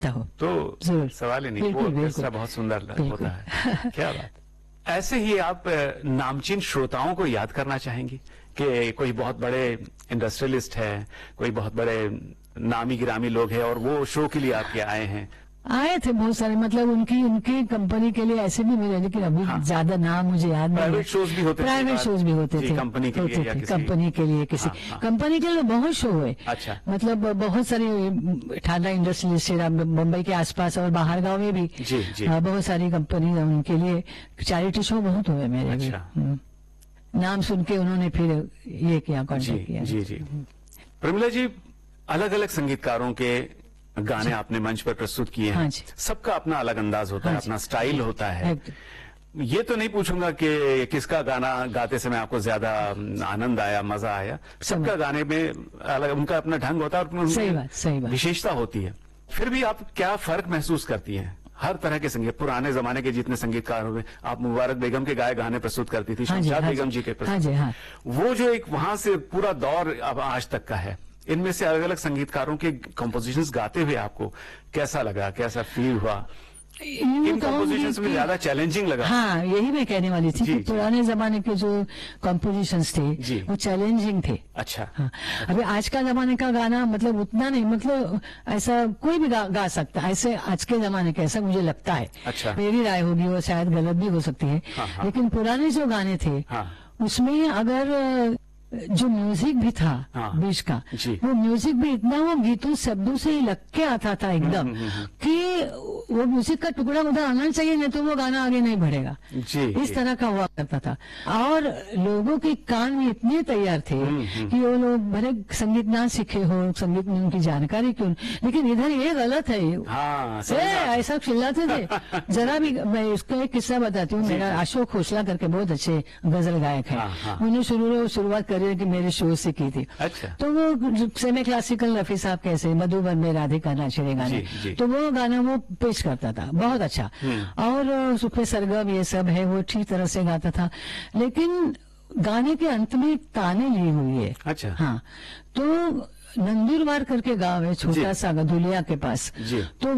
हो तो जरूर। सवाल ही नहीं, बिल्कुल, वो बिल्कुल। ऑर्केस्ट्रा बहुत सुंदर होता है। क्या बात। ऐसे ही आप नामचीन श्रोताओं को याद करना चाहेंगी कि कोई बहुत बड़े इंडस्ट्रियलिस्ट है, कोई बहुत बड़े नामी गिरामी लोग हैं और वो शो के लिए आपके आए हैं? आए थे बहुत सारे, मतलब उनकी कंपनी के लिए ऐसे भी मिले, लेकिन अभी ज्यादा नाम मुझे याद नहीं है। प्राइवेट शोज भी होते थे? प्राइवेट शोज भी होते थे, कंपनी के लिए या किसी कंपनी के लिए, किसी कंपनी के लिए बहुत शो हुए। अच्छा। मतलब बहुत सारी ठाडा इंडस्ट्रियलिस्ट, मुंबई के आसपास और बाहर गांव में भी जी, जी। बहुत सारी कंपनी, उनके लिए चैरिटी शो बहुत हुए मेरे भी। अच्छा। नाम सुन के उन्होंने फिर ये किया, कॉन्टेक्ट किया। जी जी। प्रमिला जी, अलग अलग संगीतकारों के गाने आपने मंच पर प्रस्तुत किए हैं। हाँ जी। सबका अपना अलग अंदाज होता है, हाँ अपना स्टाइल होता है। एकदम। ये तो नहीं पूछूंगा कि किसका गाना गाते समय आपको ज्यादा आनंद आया, मजा आया। सबका गाने में अलग उनका अपना ढंग होता है और सही बात। विशेषता होती है। फिर भी आप क्या फर्क महसूस करती हैं? हर तरह के संगीत, पुराने जमाने के जितने संगीतकार हुए, आप मुबारक बेगम के गाए गाने प्रस्तुत करती थी, शमशाद बेगम जी के प्रस्तुत, वो जो एक वहां से पूरा दौर अब आज तक का है, इनमें से अलग अलग संगीतकारों के कंपोजिशंस गाते हुए आपको कैसा लगा, कैसा फील हुआ? इन कंपोजिशंस में ज्यादा चैलेंजिंग लगा? हाँ, यही मैं कहने वाली थी कि पुराने जमाने के जो कंपोजिशंस थे वो चैलेंजिंग थे। अच्छा। हाँ। अभी आज का जमाने का गाना मतलब उतना नहीं, मतलब ऐसा कोई भी गा सकता है ऐसे आज के जमाने के, ऐसा मुझे लगता है। अच्छा। मेरी राय होगी, वो शायद गलत भी हो सकती है। हाँ। लेकिन पुराने जो गाने थे उसमें अगर जो म्यूजिक भी था बीच का, वो म्यूजिक भी इतना, वो गीतों शब्दों से ही लग के आता था एकदम कि वो म्यूजिक का टुकड़ा उधर आना चाहिए, नहीं तो वो गाना आगे नहीं बढ़ेगा। इस तरह का हुआ करता था। और लोगों के कान में इतने तैयार थे कि वो लोग भले संगीत ना सीखे हो, संगीत में उनकी जानकारी क्यों, लेकिन इधर ये गलत है, ऐसा चिल्लाते थे। जरा भी, मैं इसका एक किस्सा बताती हूँ। मेरा अशोक खोसला करके बहुत अच्छे गजल गायक है, उन्हें शुरुआत कि मेरे शो से की थी। अच्छा। तो वो सेमी क्लासिकल रफी साहब कैसे मधुबन में राधिका नाचरे गाने, तो वो गाना वो पेश करता था बहुत अच्छा। और सुखे सरगम ये सब है, वो ठीक तरह से गाता था। लेकिन गाने के अंत में ताने ली हुई है। अच्छा। हाँ, तो नंदुरबार करके गांव है छोटा सा, गधुलिया के पास। तो